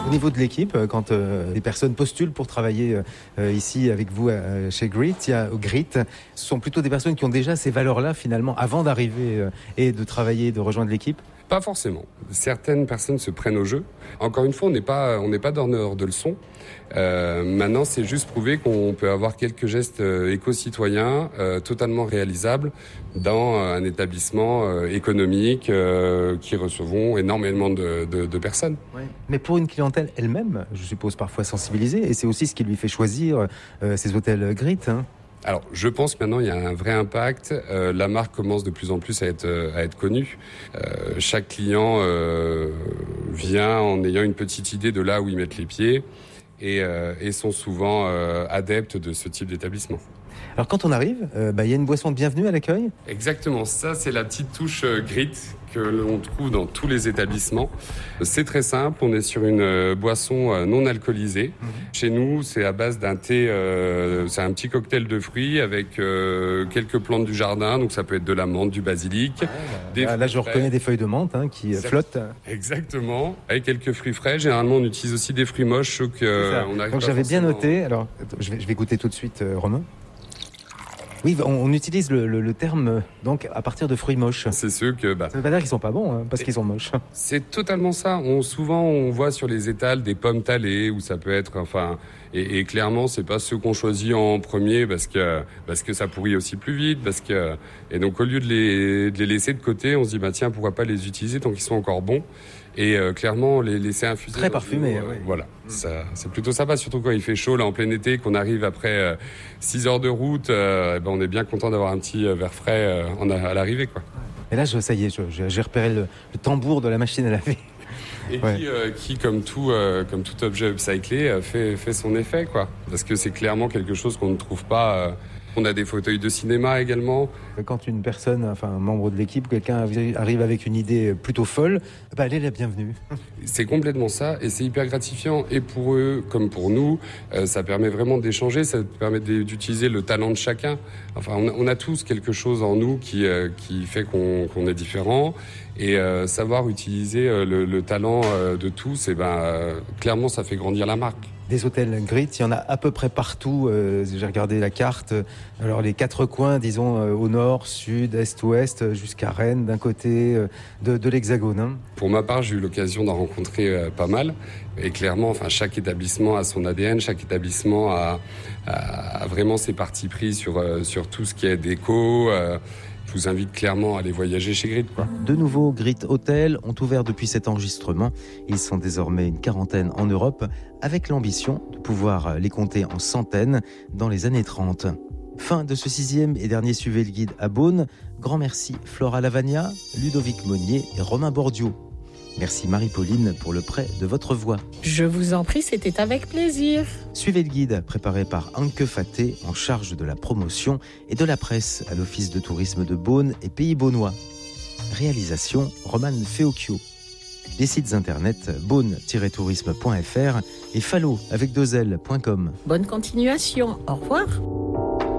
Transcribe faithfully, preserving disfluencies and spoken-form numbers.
Au niveau de l'équipe, quand euh, les personnes postulent pour travailler euh, ici avec vous euh, chez Grit, il y a Grit, ce sont plutôt des personnes qui ont déjà ces valeurs-là finalement avant d'arriver euh, et de travailler, de rejoindre l'équipe? Pas forcément. Certaines personnes se prennent au jeu. Encore une fois, on n'est pas, on n'est pas donneur de leçons. Euh, maintenant, c'est juste prouver qu'on peut avoir quelques gestes euh, éco-citoyens euh, totalement réalisables dans euh, un établissement euh, économique euh, qui recevons énormément de, de, de personnes. Oui. Mais pour une clientèle elle-même, je suppose parfois sensibilisée, et c'est aussi ce qui lui fait choisir euh, ces hôtels Grit, hein. Alors, je pense que maintenant, il y a un vrai impact. Euh, la marque commence de plus en plus à être, à être connue. Euh, chaque client euh, vient en ayant une petite idée de là où ils mettent les pieds et, euh, et sont souvent euh, adeptes de ce type d'établissement. Alors, quand on arrive, euh, bah, y a une boisson de bienvenue à l'accueil? Exactement, ça c'est la petite touche euh, Grit que l'on trouve dans tous les établissements. C'est très simple, on est sur une euh, boisson euh, non alcoolisée. Mmh. Chez nous, c'est à base d'un thé, euh, c'est un petit cocktail de fruits avec euh, quelques plantes du jardin, donc ça peut être de la menthe, du basilic. Ah, des là, là je frais. reconnais des feuilles de menthe hein, qui Exact. flottent. Exactement, avec quelques fruits frais. Généralement, on utilise aussi des fruits moches, ceux que euh, on arrive. Donc j'avais bien noté, alors je vais, je vais goûter tout de suite, euh, Romain. Oui, on, on utilise le, le, le terme donc à partir de fruits moches. C'est ceux que. Bah, ça veut pas dire qu'ils sont pas bons, hein, parce qu'ils sont moches. C'est totalement ça. On, souvent, on voit sur les étals des pommes talées, ou ça peut être, enfin, et, et clairement, c'est pas ceux qu'on choisit en premier parce que parce que ça pourrit aussi plus vite, parce que et donc au lieu de les de les laisser de côté, on se dit bah tiens, pourquoi pas les utiliser tant qu'ils sont encore bons. Et euh, clairement, les laisser infuser. Très parfumé, euh, oui. Voilà, mmh. ça, c'est plutôt sympa, surtout quand il fait chaud, là, en plein été, qu'on arrive après euh, six heures de route, euh, et ben, on est bien content d'avoir un petit euh, verre frais euh, en, à l'arrivée, quoi. Et là, je, ça y est, je, j'ai repéré le, le tambour de la machine à laver. Et ouais. qui, euh, qui, comme tout, euh, comme tout objet upcyclé, euh, fait, fait son effet, quoi. Parce que c'est clairement quelque chose qu'on ne trouve pas. Euh, On a des fauteuils de cinéma également. Quand une personne, enfin un membre de l'équipe, quelqu'un arrive avec une idée plutôt folle, bah elle est la bienvenue. C'est complètement ça et c'est hyper gratifiant et pour eux comme pour nous, euh, ça permet vraiment d'échanger, ça permet d'utiliser le talent de chacun. Enfin, on a, on a tous quelque chose en nous qui, euh, qui fait qu'on, qu'on est différent et euh, savoir utiliser euh, le, le talent euh, de tous, et ben euh, clairement ça fait grandir la marque. Des hôtels Grit, il y en a à peu près partout. Euh, j'ai regardé la carte. Alors les quatre coins, disons euh, au nord, sud, est, ouest, jusqu'à Rennes, d'un côté euh, de, de l'Hexagone. Hein. Pour ma part, j'ai eu l'occasion d'en rencontrer euh, pas mal. Et clairement, enfin, chaque établissement a son A D N, chaque établissement a, a, a vraiment ses partis pris sur, euh, sur tout ce qui est déco. Euh, Je vous invite clairement à aller voyager chez Grit, quoi. De nouveaux Grit Hôtels ont ouvert depuis cet enregistrement. Ils sont désormais une quarantaine en Europe, avec l'ambition de pouvoir les compter en centaines dans les années trente. Fin de ce sixième et dernier Suivez le Guide à Beaune. Grand merci Flora Lavagna, Ludovic Monnier et Romain Bordiot. Merci Marie-Pauline pour le prêt de votre voix. Je vous en prie, c'était avec plaisir. Suivez le guide, préparé par Anke Faté, en charge de la promotion et de la presse à l'Office de tourisme de Beaune et Pays Beaunois. Réalisation Roman Feocchio. Les sites internet beaune tiret tourisme point f r et fallo avec deux l point com. Bonne continuation, au revoir.